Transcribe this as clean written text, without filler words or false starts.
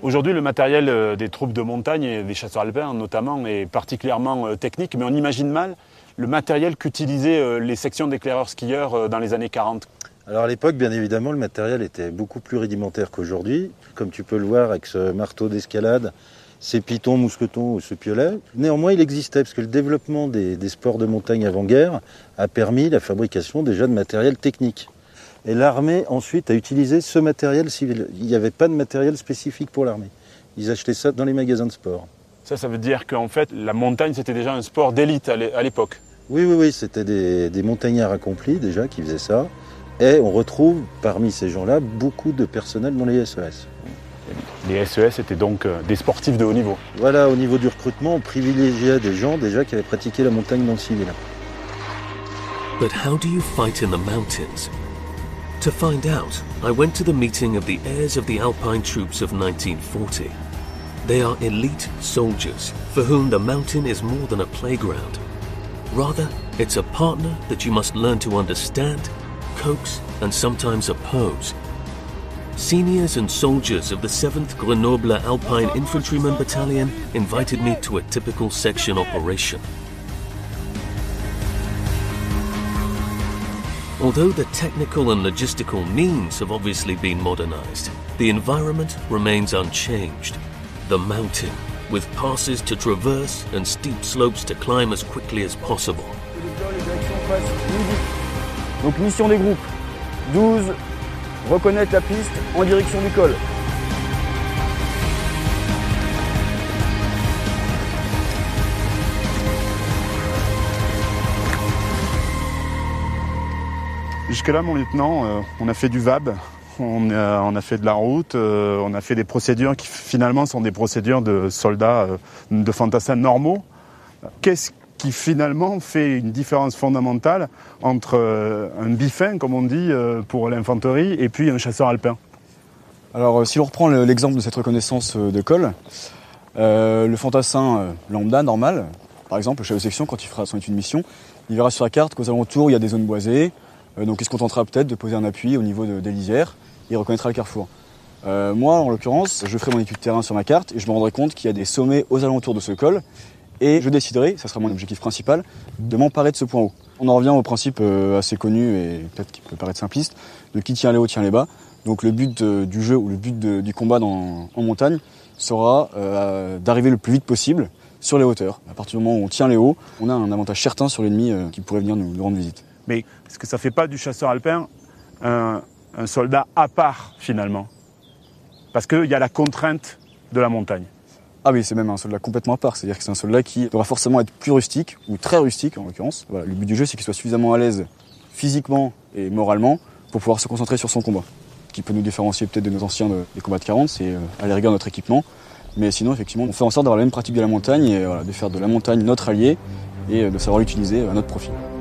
Aujourd'hui, le matériel des troupes de montagne et des chasseurs alpins notamment est particulièrement technique, mais on imagine mal le matériel qu'utilisaient les sections d'éclaireurs skieurs dans les années 40. Alors à l'époque, bien évidemment, le matériel était beaucoup plus rudimentaire qu'aujourd'hui, comme tu peux le voir avec ce marteau d'escalade, ces pitons, mousquetons ou ce piolet. Néanmoins, il existait, parce que le développement des sports de montagne avant-guerre a permis la fabrication déjà de matériel technique. Et l'armée, ensuite, a utilisé ce matériel civil. Il n'y avait pas de matériel spécifique pour l'armée. Ils achetaient ça dans les magasins de sport. Ça veut dire qu'en fait, la montagne, c'était déjà un sport d'élite à l'époque. Oui, c'était des montagnards accomplis déjà qui faisaient ça. Et on retrouve parmi ces gens-là beaucoup de personnel dans les SES. Les SES étaient donc des sportifs de haut niveau. Voilà, au niveau du recrutement, on privilégiait des gens déjà qui avaient pratiqué la montagne dans le civil. But how do you fight in the mountains? To find out, I went to the meeting of the heirs of the Alpine troops of 1940. They are elite soldiers for whom the mountain is more than a playground. Rather, it's a partner that you must learn to understand, coax, and sometimes oppose. Seniors and soldiers of the 7th Grenoble Alpine Infantryman Battalion invited me to a typical section operation. Although the technical and logistical means have obviously been modernized, the environment remains unchanged. The mountain, with passes to traverse and steep slopes to climb as quickly as possible. Donc mission des groupes, 12, reconnaître la piste en direction du col. Jusque-là, mon lieutenant, on a fait du VAB, on a fait de la route, on a fait des procédures qui finalement sont des procédures de soldats, de fantassins normaux. Qu'est-ce qui finalement fait une différence fondamentale entre un bifin, comme on dit, pour l'infanterie, et puis un chasseur alpin? Alors si on reprend l'exemple de cette reconnaissance de col, le fantassin lambda, normal, par exemple, le chef de section, quand il fera son étude de mission, il verra sur la carte qu'aux alentours, il y a des zones boisées, donc il se contentera peut-être de poser un appui au niveau des lisières, et il reconnaîtra le carrefour. Moi, en l'occurrence, je ferai mon étude de terrain sur ma carte, et je me rendrai compte qu'il y a des sommets aux alentours de ce col, et je déciderai, ça sera mon objectif principal, de m'emparer de ce point haut. On en revient au principe assez connu, et peut-être qui peut paraître simpliste, de qui tient les hauts tient les bas. Donc le but du jeu ou le but du combat en montagne sera d'arriver le plus vite possible sur les hauteurs. À partir du moment où on tient les hauts, on a un avantage certain sur l'ennemi qui pourrait venir nous rendre visite. Mais est-ce que ça ne fait pas du chasseur alpin un soldat à part finalement? Parce qu'il y a la contrainte de la montagne. Ah oui, c'est même un soldat complètement à part. C'est-à-dire que c'est un soldat qui devra forcément être plus rustique, ou très rustique en l'occurrence. Voilà, le but du jeu, c'est qu'il soit suffisamment à l'aise physiquement et moralement pour pouvoir se concentrer sur son combat. Ce qui peut nous différencier peut-être de nos anciens des combats de 40, c'est à la rigueur notre équipement. Mais sinon, effectivement, on fait en sorte d'avoir la même pratique de la montagne et de faire de la montagne notre allié et de savoir l'utiliser à notre profit.